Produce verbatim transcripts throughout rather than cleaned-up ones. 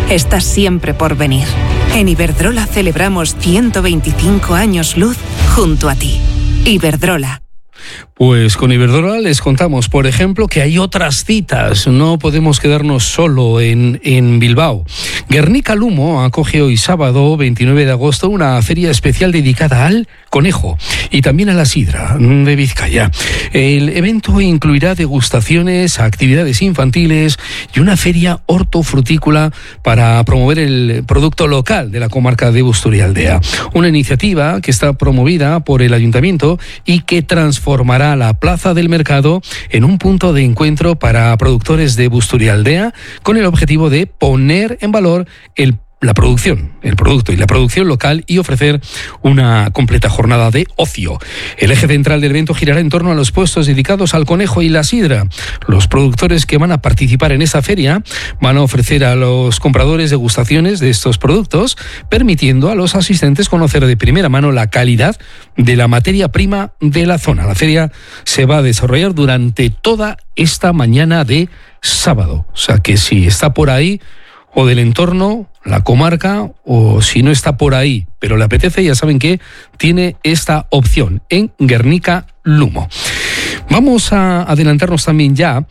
está siempre por venir. En Iberdrola celebramos ciento veinticinco años luz junto a ti. Iberdrola. Pues con Iberdrola les contamos, por ejemplo, que hay otras citas. No podemos quedarnos solo en, en Bilbao. Guernica Lumo acoge hoy sábado veintinueve de agosto una feria especial dedicada al conejo y también a la sidra de Vizcaya. El evento incluirá degustaciones, actividades infantiles y una feria hortofrutícola para promover el producto local de la comarca de Busturialdea. Una iniciativa que está promovida por el Ayuntamiento y que transformará la Plaza del Mercado en un punto de encuentro para productores de Busturialdea con el objetivo de poner en valor el la producción, el producto y la producción local y ofrecer una completa jornada de ocio. El eje central del evento girará en torno a los puestos dedicados al conejo y la sidra. Los productores que van a participar en esta feria van a ofrecer a los compradores degustaciones de estos productos, permitiendo a los asistentes conocer de primera mano la calidad de la materia prima de la zona. La feria se va a desarrollar durante toda esta mañana de sábado. O sea que si está por ahí o del entorno, la comarca, o si no está por ahí, pero le apetece, ya saben que tiene esta opción en Guernica Lumo. Vamos a adelantarnos también ya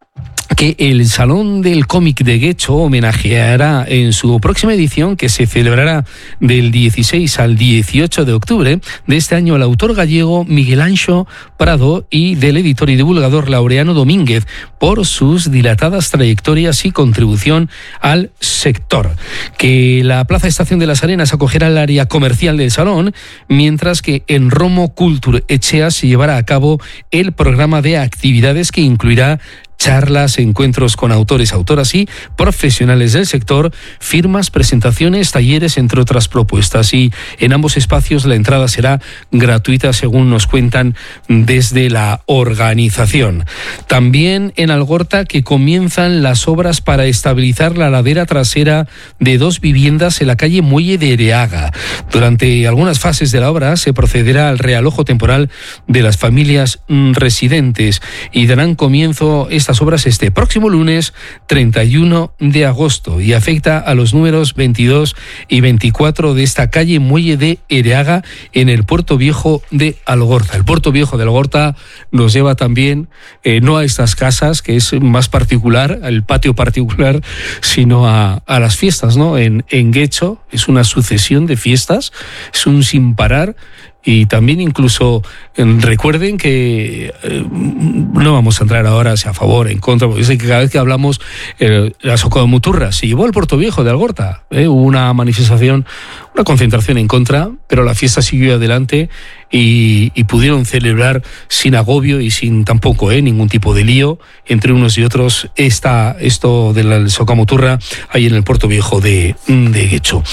que el Salón del Cómic de Guecho homenajeará en su próxima edición, que se celebrará del dieciséis al dieciocho de octubre de este año, al autor gallego Miguel Anxo Prado y del editor y divulgador Laureano Domínguez por sus dilatadas trayectorias y contribución al sector. Que la Plaza Estación de las Arenas acogerá el área comercial del salón, mientras que en Romo Cultur Echea se llevará a cabo el programa de actividades que incluirá charlas, encuentros con autores, autoras y profesionales del sector, firmas, presentaciones, talleres, entre otras propuestas. Y en ambos espacios la entrada será gratuita, según nos cuentan desde la organización. También en Algorta, que comienzan las obras para estabilizar la ladera trasera de dos viviendas en la calle Muelle de Ereaga. Durante algunas fases de la obra se procederá al realojo temporal de las familias residentes y darán comienzo esta obras este próximo lunes treinta y uno de agosto y afecta a los números veintidós y veinticuatro de esta calle Muelle de Ereaga en el Puerto Viejo de Algorta. El Puerto Viejo de Algorta nos lleva también eh, no a estas casas, que es más particular, al patio particular, sino a, a las fiestas, ¿no? En, en Guecho es una sucesión de fiestas, es un sin parar. Y también incluso eh, recuerden que eh, no vamos a entrar ahora si a favor, en contra, porque sé que cada vez que hablamos eh, la Socomuturra se llevó al Puerto Viejo de Algorta, eh, hubo una manifestación, una concentración en contra, pero la fiesta siguió adelante y, y pudieron celebrar sin agobio y sin tampoco eh, ningún tipo de lío entre unos y otros esta, esto de la Socomuturra ahí en el Puerto Viejo de, de Guecho.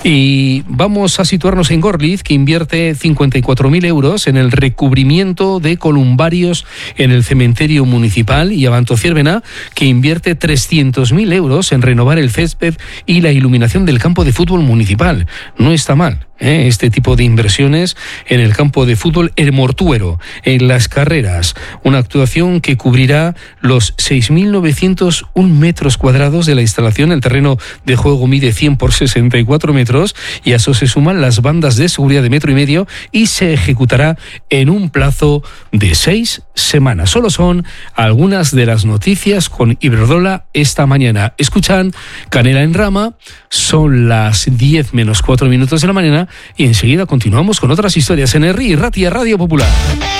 Y vamos a situarnos en Gorliz, que invierte cincuenta y cuatro mil euros en el recubrimiento de columbarios en el cementerio municipal, y Abanto Ciervena, que invierte trescientos mil euros en renovar el césped y la iluminación del campo de fútbol municipal. No está mal ¿eh? este tipo de inversiones en el campo de fútbol El Mortuero, en Las Carreras, una actuación que cubrirá los seis mil novecientos un metros cuadrados de la instalación. El terreno de juego mide cien por sesenta y cuatro metros y a eso se suman las bandas de seguridad de metro y medio, y se ejecutará en un plazo de seis semanas. Solo son algunas de las noticias con Iberdrola esta mañana. Escuchan Canela en Rama, son las diez menos cuatro minutos de la mañana y enseguida continuamos con otras historias en Herri y Ratia Radio Popular.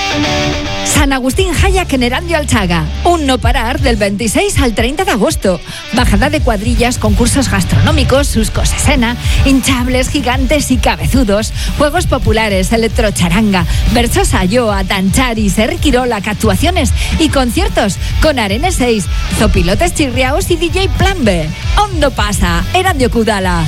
San Agustín Hayak en Erandio Alchaga. Un no parar del veintiséis al treinta de agosto. Bajada de cuadrillas, concursos gastronómicos, suscos escena, hinchables, gigantes y cabezudos, juegos populares, electrocharanga, versos ayoa, tanchari, serriquirola, actuaciones y conciertos con Arene seis, zopilotes chirriaos y D J Plan B. Ondo pasa, Erandio Kudala.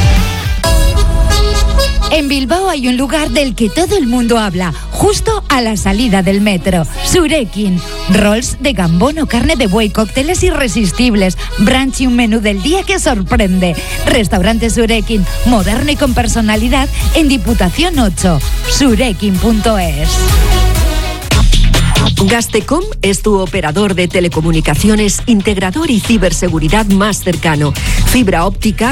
En Bilbao hay un lugar del que todo el mundo habla, justo a la salida del metro. Surekin. Rolls de gambón o carne de buey, cócteles irresistibles, brunch y un menú del día que sorprende. Restaurante Surekin, moderno y con personalidad, en Diputación ocho. surekin punto es. Gastecom es tu operador de telecomunicaciones, integrador y ciberseguridad más cercano. Fibra óptica